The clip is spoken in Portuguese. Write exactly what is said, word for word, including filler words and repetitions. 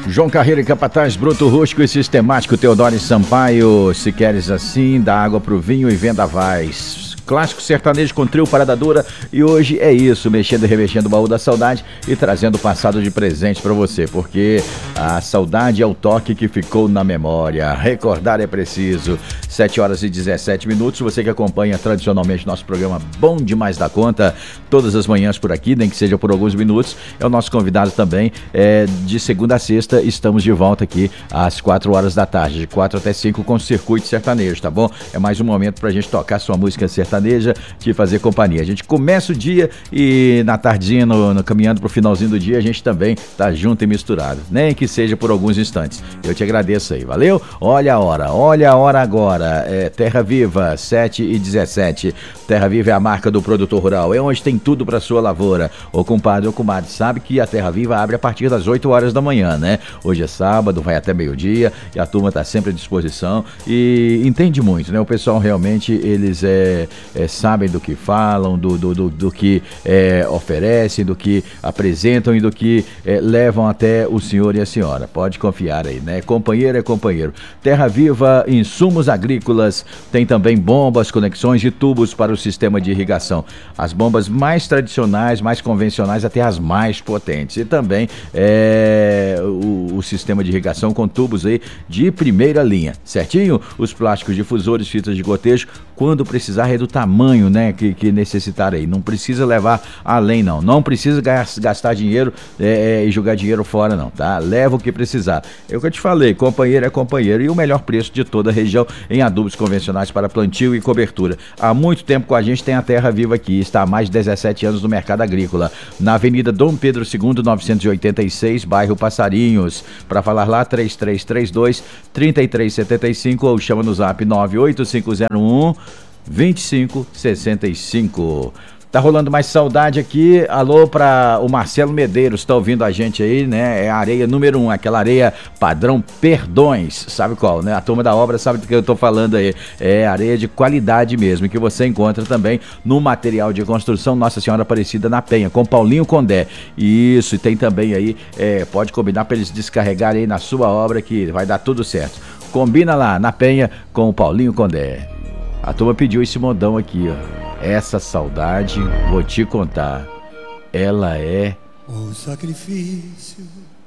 João Carreira e Capataz, bruto, rústico e sistemático, Teodoro Sampaio. Se queres assim, dá água pro vinho e vendavais. Clássico sertanejo com trio Parada Dura. E hoje é isso, mexendo e remexendo o baú da saudade e trazendo o passado de presente pra você, porque a saudade é o toque que ficou na memória. Recordar é preciso. sete horas e dezessete minutos. Você que acompanha tradicionalmente nosso programa Bom Demais da Conta, todas as manhãs por aqui, nem que seja por alguns minutos, é o nosso convidado também. É, de segunda a sexta, estamos de volta aqui às quatro horas da tarde, de quatro até cinco com o Circuito Sertanejo, tá bom? É mais um momento pra gente tocar sua música sertaneja, te fazer companhia. A gente começa o dia e na tardinha, no, no, caminhando pro finalzinho do dia, a gente também tá junto e misturado, nem que seja por alguns instantes. Eu te agradeço aí, valeu? Olha a hora, olha a hora agora, é Terra Viva, sete e dezessete. Terra Viva é a marca do produtor rural, é onde tem tudo pra sua lavoura. Ô compadre, ô comadre, sabe que a Terra Viva abre a partir das oito horas da manhã, né? Hoje é sábado, vai até meio-dia e a turma tá sempre à disposição e entende muito, né? O pessoal realmente, eles é, é, sabem do que falam, do, do, do, do que é, oferecem, do que apresentam e do que é, levam até o senhor e a senhora. Pode confiar aí, né? Companheiro é companheiro. Terra Viva, insumos agrícolas, tem também bombas, conexões de tubos para o sistema de irrigação. As bombas mais tradicionais, mais convencionais, até as mais potentes. E também é, o, o sistema de irrigação com tubos aí de primeira linha, certinho? Os plásticos difusores, fitas de gotejo, quando precisar, é do tamanho, né, que, que necessitar aí. Não precisa levar além, não. Não precisa gastar dinheiro é, e jogar dinheiro fora, não, tá? Leva o que precisar. É o que eu te falei, companheiro é companheiro e o melhor preço de toda a região em adubos convencionais para plantio e cobertura. Há muito tempo com a gente tem a Terra Viva aqui, está há mais de dezessete anos no mercado agrícola, na Avenida Dom Pedro segundo, novecentos e oitenta e seis, bairro Passarinhos. Para falar lá, três três três dois, três três sete cinco ou chama no zap nove oito cinco zero um, dois cinco seis cinco. Tá rolando mais saudade aqui. Alô para o Marcelo Medeiros, tá ouvindo a gente aí, né? É a areia número um, aquela areia padrão Perdões, sabe qual, né? A turma da obra sabe do que eu tô falando aí. É areia de qualidade mesmo, que você encontra também no material de construção Nossa Senhora Aparecida na Penha, com Paulinho Condé. Isso, e tem também aí, é, pode combinar para eles descarregarem aí na sua obra que vai dar tudo certo. Combina lá na Penha com o Paulinho Condé. A turma pediu esse modão aqui, ó. Essa saudade, vou te contar, ela é o sacrifício